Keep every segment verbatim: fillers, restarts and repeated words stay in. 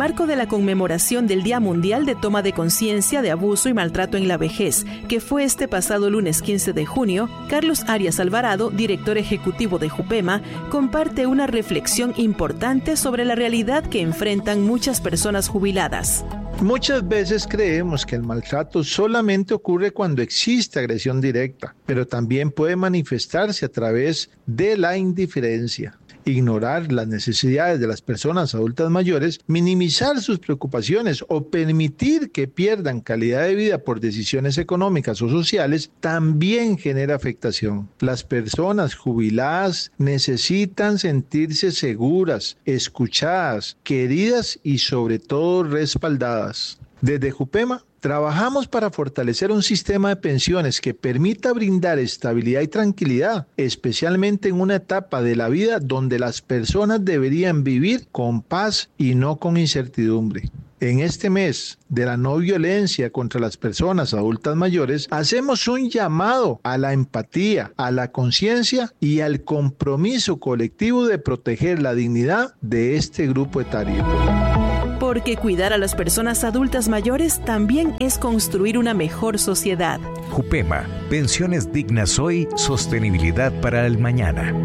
marco de la conmemoración del Día Mundial de Toma de Conciencia de Abuso y Maltrato en la Vejez, que fue este pasado lunes quince de junio, Carlos Arias Alvarado, director ejecutivo de Jupema, comparte una reflexión importante sobre la realidad que enfrentan muchas personas jubiladas. Muchas veces creemos que el maltrato solamente ocurre cuando existe agresión directa, pero también puede manifestarse a través de la indiferencia. Ignorar las necesidades de las personas adultas mayores, minimizar sus preocupaciones o permitir que pierdan calidad de vida por decisiones económicas o sociales también genera afectación. Las personas jubiladas necesitan sentirse seguras, escuchadas, queridas y sobre todo respaldadas. Desde Jupema, trabajamos para fortalecer un sistema de pensiones que permita brindar estabilidad y tranquilidad, especialmente en una etapa de la vida donde las personas deberían vivir con paz y no con incertidumbre. En este mes de la no violencia contra las personas adultas mayores, hacemos un llamado a la empatía, a la conciencia y al compromiso colectivo de proteger la dignidad de este grupo etario. Porque cuidar a las personas adultas mayores también es construir una mejor sociedad. Jupema, pensiones dignas hoy, sostenibilidad para el mañana.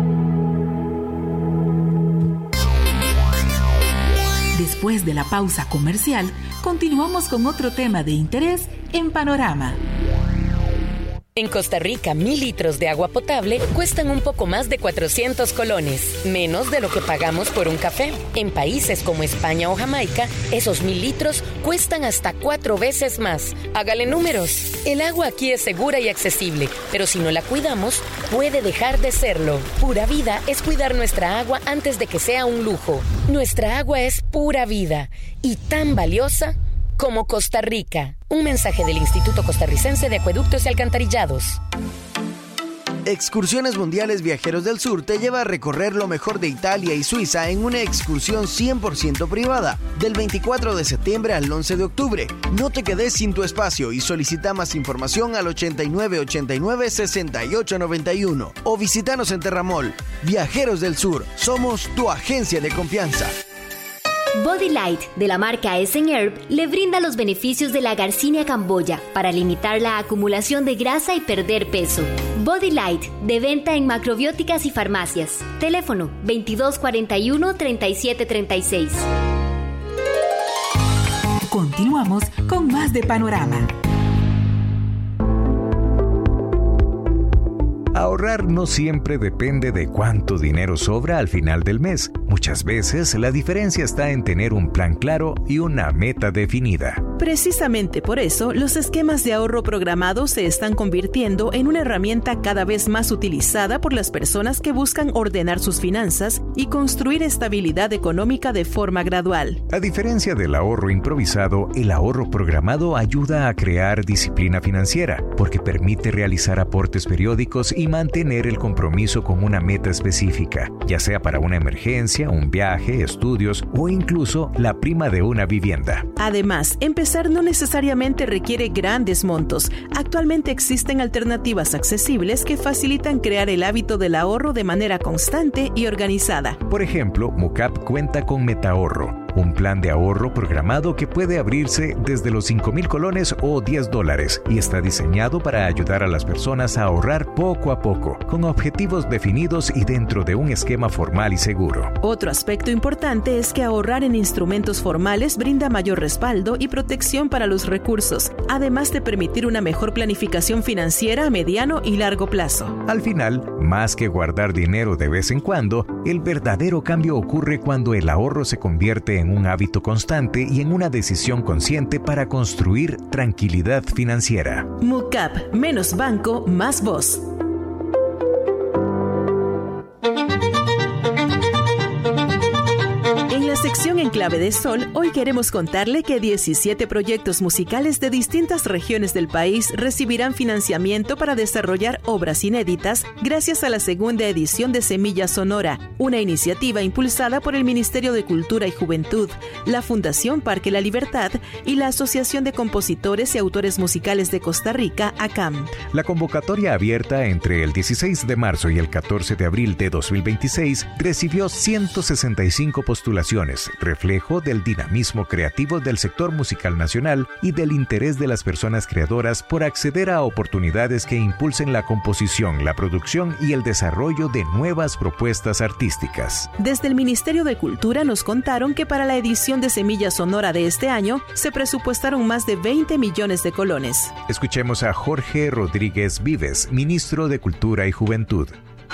Después de la pausa comercial, continuamos con otro tema de interés en Panorama. En Costa Rica, mil litros de agua potable cuestan un poco más de cuatrocientos colones, menos de lo que pagamos por un café. En países como España o Jamaica, esos mil litros cuestan hasta cuatro veces más. Hágale números. El agua aquí es segura y accesible, pero si no la cuidamos, puede dejar de serlo. Pura Vida es cuidar nuestra agua antes de que sea un lujo. Nuestra agua es pura vida y tan valiosa como Costa Rica. Un mensaje del Instituto Costarricense de Acueductos y Alcantarillados. Excursiones Mundiales Viajeros del Sur te lleva a recorrer lo mejor de Italia y Suiza en una excursión cien por ciento privada, del veinticuatro de septiembre al once de octubre. No te quedes sin tu espacio y solicita más información al ochenta y nueve ochenta y nueve sesenta y ocho noventa y uno o visítanos en Terramol. Viajeros del Sur, somos tu agencia de confianza. Body Light, de la marca Essen Herb, le brinda los beneficios de la Garcinia camboya para limitar la acumulación de grasa y perder peso. Body Light, de venta en macrobióticas y farmacias. Teléfono veintidós cuarenta y uno treinta y siete treinta y seis. Continuamos con más de Panorama. Ahorrar no siempre depende de cuánto dinero sobra al final del mes. Muchas veces la diferencia está en tener un plan claro y una meta definida. Precisamente por eso, los esquemas de ahorro programados se están convirtiendo en una herramienta cada vez más utilizada por las personas que buscan ordenar sus finanzas y construir estabilidad económica de forma gradual. A diferencia del ahorro improvisado, el ahorro programado ayuda a crear disciplina financiera, porque permite realizar aportes periódicos y mantener el compromiso con una meta específica, ya sea para una emergencia, un viaje, estudios o incluso la prima de una vivienda. Además, empezar no necesariamente requiere grandes montos. Actualmente existen alternativas accesibles que facilitan crear el hábito del ahorro de manera constante y organizada. Por ejemplo, Mucap cuenta con Metaahorro, un plan de ahorro programado que puede abrirse desde los cinco mil colones o diez dólares y está diseñado para ayudar a las personas a ahorrar poco a poco, con objetivos definidos y dentro de un esquema formal y seguro. Otro aspecto importante es que ahorrar en instrumentos formales brinda mayor respaldo y protección para los recursos, además de permitir una mejor planificación financiera a mediano y largo plazo. Al final, más que guardar dinero de vez en cuando, el verdadero cambio ocurre cuando el ahorro se convierte en un hábito constante y en una decisión consciente para construir tranquilidad financiera. Mucap, menos banco, más voz. En la sección En Clave de Sol, hoy queremos contarle que diecisiete proyectos musicales de distintas regiones del país recibirán financiamiento para desarrollar obras inéditas gracias a la segunda edición de Semilla Sonora, una iniciativa impulsada por el Ministerio de Cultura y Juventud, la Fundación Parque La Libertad y la Asociación de Compositores y Autores Musicales de Costa Rica, A C A M. La convocatoria abierta entre el dieciséis de marzo y el catorce de abril de dos mil veintiséis recibió ciento sesenta y cinco postulaciones, premiaciones, reflejo del dinamismo creativo del sector musical nacional y del interés de las personas creadoras por acceder a oportunidades que impulsen la composición, la producción y el desarrollo de nuevas propuestas artísticas. Desde el Ministerio de Cultura nos contaron que para la edición de Semilla Sonora de este año se presupuestaron más de veinte millones de colones. Escuchemos a Jorge Rodríguez Vives, ministro de Cultura y Juventud.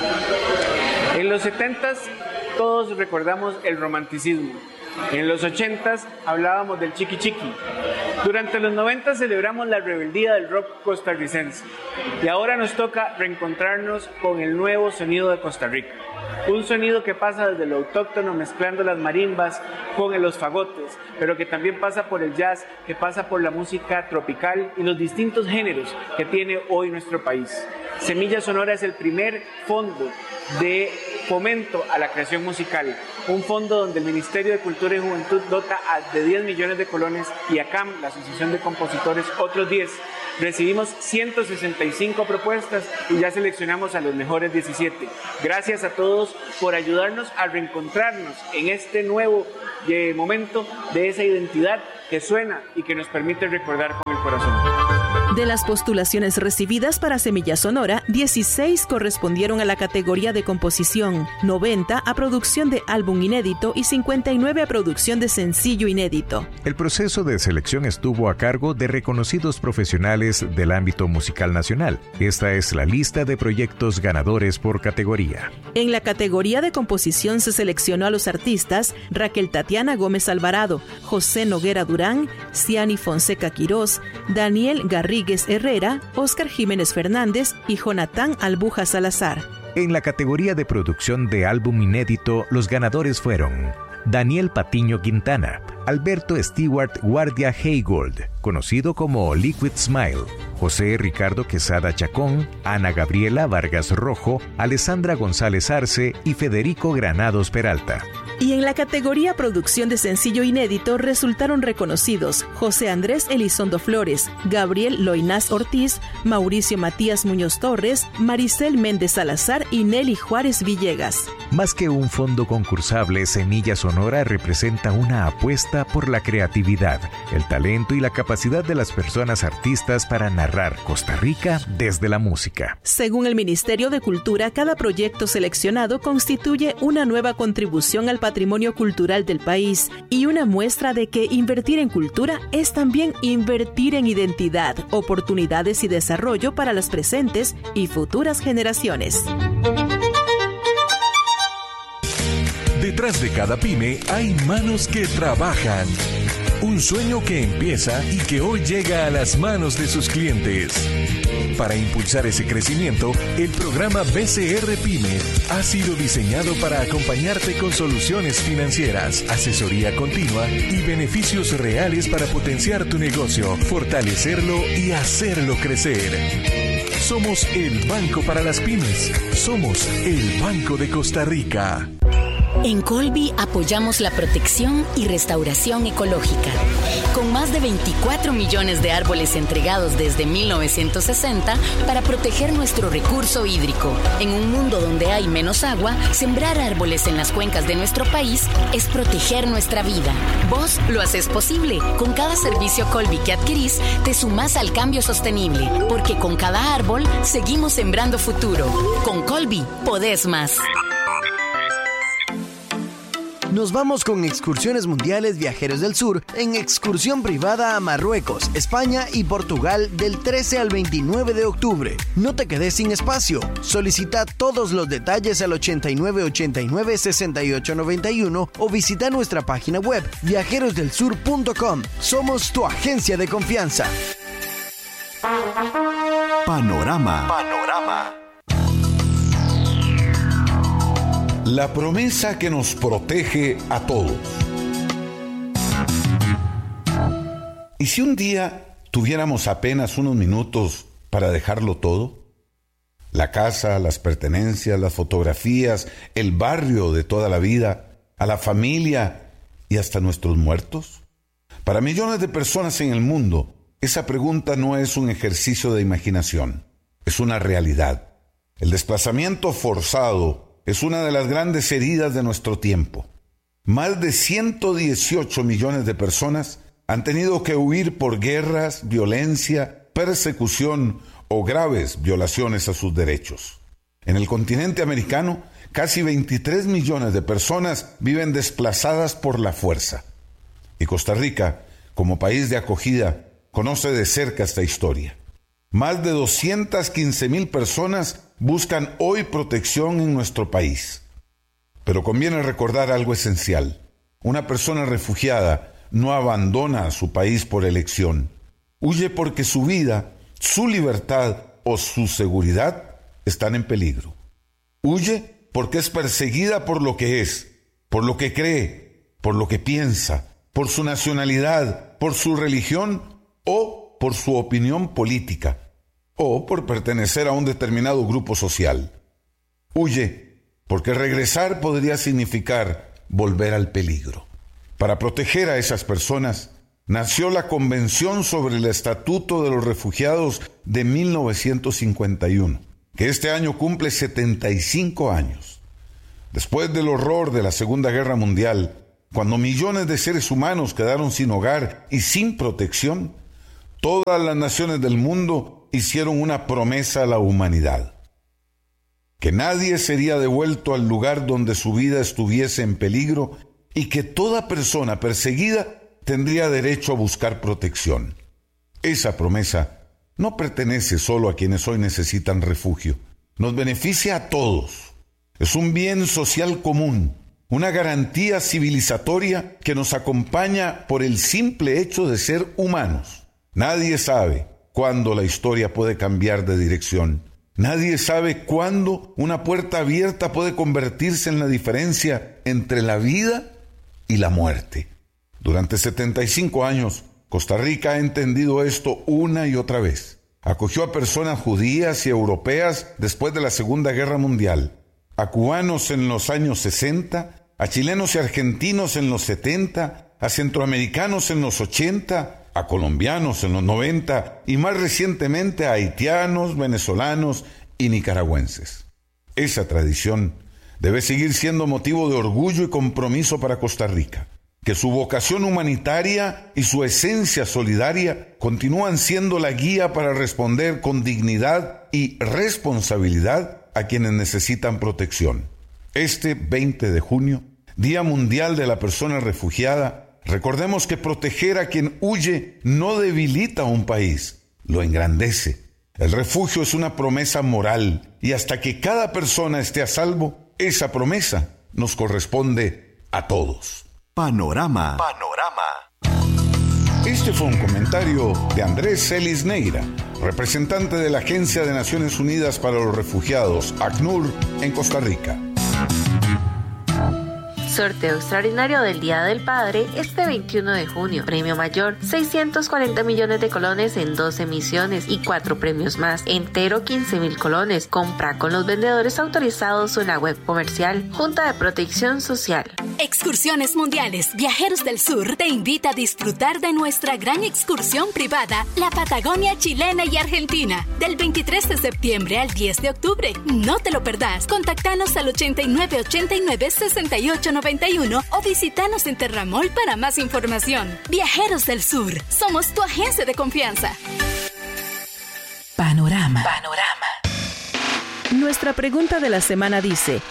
En los setentas todos recordamos el romanticismo. En los ochentas hablábamos del chiqui chiqui. Durante los noventas celebramos la rebeldía del rock costarricense. Y ahora nos toca reencontrarnos con el nuevo sonido de Costa Rica. Un sonido que pasa desde lo autóctono mezclando las marimbas con los fagotes, pero que también pasa por el jazz, que pasa por la música tropical y los distintos géneros que tiene hoy nuestro país. Semilla Sonora es el primer fondo de fomento a la creación musical, un fondo donde el Ministerio de Cultura y Juventud dota a de diez millones de colones y A C A M, la Asociación de Compositores, otros diez. Recibimos ciento sesenta y cinco propuestas y ya seleccionamos a los mejores diecisiete. Gracias a todos por ayudarnos a reencontrarnos en este nuevo eh, momento de esa identidad que suena y que nos permite recordar con el corazón. De las postulaciones recibidas para Semilla Sonora, dieciséis correspondieron a la categoría de composición, noventa a producción de álbum inédito y cincuenta y nueve a producción de sencillo inédito. El proceso de selección estuvo a cargo de reconocidos profesionales del ámbito musical nacional. Esta es la lista de proyectos ganadores por categoría. En la categoría de composición se seleccionó a los artistas Raquel Tatiana Gómez Alvarado, José Noguera Durán, Ciani Fonseca Quirós, Daniel Garriga Herrera, Óscar Jiménez Fernández y Jonatán Albuja Salazar. En la categoría de producción de álbum inédito, los ganadores fueron Daniel Patiño Quintana, Alberto Stewart Guardia Haygold, conocido como Liquid Smile, José Ricardo Quesada Chacón, Ana Gabriela Vargas Rojo, Alessandra González Arce y Federico Granados Peralta. Y en la categoría producción de sencillo inédito resultaron reconocidos José Andrés Elizondo Flores, Gabriel Loinás Ortiz, Mauricio Matías Muñoz Torres, Maricel Méndez Salazar y Nelly Juárez Villegas. Más que un fondo concursable, Semilla Sonora representa una apuesta por la creatividad, el talento y la capacidad de las personas artistas para narrar Costa Rica desde la música. Según el Ministerio de Cultura, cada proyecto seleccionado constituye una nueva contribución al patrimonio cultural del país y una muestra de que invertir en cultura es también invertir en identidad, oportunidades y desarrollo para las presentes y futuras generaciones. Detrás de cada pyme hay manos que trabajan. Un sueño que empieza y que hoy llega a las manos de sus clientes. Para impulsar ese crecimiento, el programa B C R Pyme ha sido diseñado para acompañarte con soluciones financieras, asesoría continua y beneficios reales para potenciar tu negocio, fortalecerlo y hacerlo crecer. Somos el Banco para las Pymes. Somos el Banco de Costa Rica. En Colby apoyamos la protección y restauración ecológica. Con más de veinticuatro millones de árboles entregados desde mil novecientos sesenta para proteger nuestro recurso hídrico. En un mundo donde hay menos agua, sembrar árboles en las cuencas de nuestro país es proteger nuestra vida. Vos lo haces posible. Con cada servicio Colby que adquirís, te sumás al cambio sostenible. Porque con cada árbol, seguimos sembrando futuro. Con Colby, podés más. Nos vamos con Excursiones Mundiales Viajeros del Sur en excursión privada a Marruecos, España y Portugal del trece al veintinueve de octubre. No te quedes sin espacio. Solicita todos los detalles al ochenta y nueve ochenta y nueve sesenta y ocho noventa y uno o visita nuestra página web viajeros del sur punto com. Somos tu agencia de confianza. Panorama. Panorama. La promesa que nos protege a todos. ¿Y si un día tuviéramos apenas unos minutos para dejarlo todo? La casa, las pertenencias, las fotografías, el barrio de toda la vida, a la familia y hasta nuestros muertos. Para millones de personas en el mundo, esa pregunta no es un ejercicio de imaginación, es una realidad. El desplazamiento forzado es una de las grandes heridas de nuestro tiempo. más de ciento dieciocho millones de personas han tenido que huir por guerras, violencia, persecución o graves violaciones a sus derechos. En el continente americano, casi veintitrés millones de personas viven desplazadas por la fuerza. Y Costa Rica, como país de acogida, conoce de cerca esta historia. Más de doscientas quince mil personas buscan hoy protección en nuestro país. Pero conviene recordar algo esencial. Una persona refugiada no abandona a su país por elección. Huye porque su vida, su libertad o su seguridad están en peligro. Huye porque es perseguida por lo que es, por lo que cree, por lo que piensa, por su nacionalidad, por su religión o por su opinión política, o por pertenecer a un determinado grupo social. Huye porque regresar podría significar volver al peligro. Para proteger a esas personas, nació la Convención sobre el Estatuto de los Refugiados de mil novecientos cincuenta y uno, que este año cumple setenta y cinco años. Después del horror de la Segunda Guerra Mundial, cuando millones de seres humanos quedaron sin hogar y sin protección, todas las naciones del mundo hicieron una promesa a la humanidad: que nadie sería devuelto al lugar donde su vida estuviese en peligro y que toda persona perseguida tendría derecho a buscar protección. Esa promesa no pertenece solo a quienes hoy necesitan refugio, nos beneficia a todos. Es un bien social común, una garantía civilizatoria que nos acompaña por el simple hecho de ser humanos. Nadie sabe cuándo la historia puede cambiar de dirección. Nadie sabe cuándo una puerta abierta puede convertirse en la diferencia entre la vida y la muerte. Durante setenta y cinco años, Costa Rica ha entendido esto una y otra vez. Acogió a personas judías y europeas después de la Segunda Guerra Mundial, a cubanos en los años sesenta, a chilenos y argentinos en los setenta, a centroamericanos en los ochenta, a colombianos en los noventa y más recientemente a haitianos, venezolanos y nicaragüenses. Esa tradición debe seguir siendo motivo de orgullo y compromiso para Costa Rica. Que su vocación humanitaria y su esencia solidaria continúan siendo la guía para responder con dignidad y responsabilidad a quienes necesitan protección. Este veinte de junio, Día Mundial de la Persona Refugiada, recordemos que proteger a quien huye no debilita a un país, lo engrandece. El refugio es una promesa moral y hasta que cada persona esté a salvo, esa promesa nos corresponde a todos. Panorama. Panorama. Este fue un comentario de Andrés Celis Neira, representante de la Agencia de Naciones Unidas para los Refugiados, ACNUR, en Costa Rica. Sorteo extraordinario del Día del Padre este veintiuno de junio. Premio mayor, seiscientos cuarenta millones de colones en dos emisiones y cuatro premios más. Entero quince mil colones. Compra con los vendedores autorizados en la web comercial. Junta de Protección Social. Excursiones Mundiales Viajeros del Sur te invita a disfrutar de nuestra gran excursión privada, la Patagonia chilena y argentina, del veintitrés de septiembre al diez de octubre. No te lo perdás. Contactanos al ochenta y nueve ochenta y nueve sesenta y ocho noventa y uno o visítanos en Terramol para más información. Viajeros del Sur, somos tu agencia de confianza. Panorama. Panorama. Nuestra pregunta de la semana dice: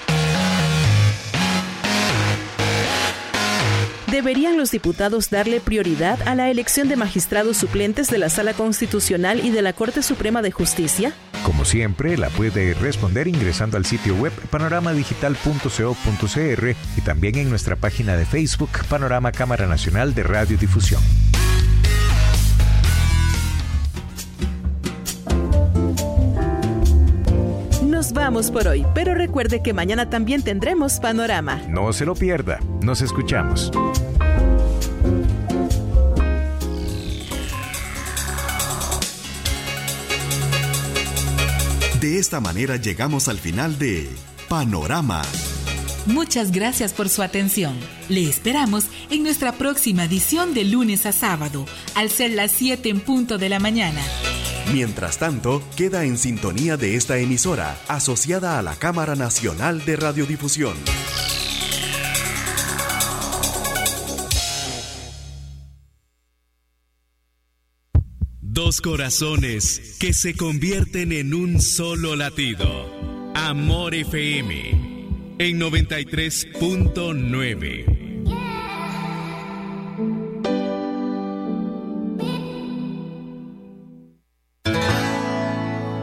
¿deberían los diputados darle prioridad a la elección de magistrados suplentes de la Sala Constitucional y de la Corte Suprema de Justicia? Como siempre, la puede responder ingresando al sitio web panorama digital punto co punto cr y también en nuestra página de Facebook Panorama Cámara Nacional de Radiodifusión. Nos vamos por hoy, pero recuerde que mañana también tendremos Panorama. No se lo pierda. Nos escuchamos. De esta manera llegamos al final de Panorama. Muchas gracias por su atención. Le esperamos en nuestra próxima edición de lunes a sábado, al ser las siete en punto de la mañana. Mientras tanto, queda en sintonía de esta emisora, asociada a la Cámara Nacional de Radiodifusión. Dos corazones que se convierten en un solo latido. Amor F M en noventa y tres punto nueve.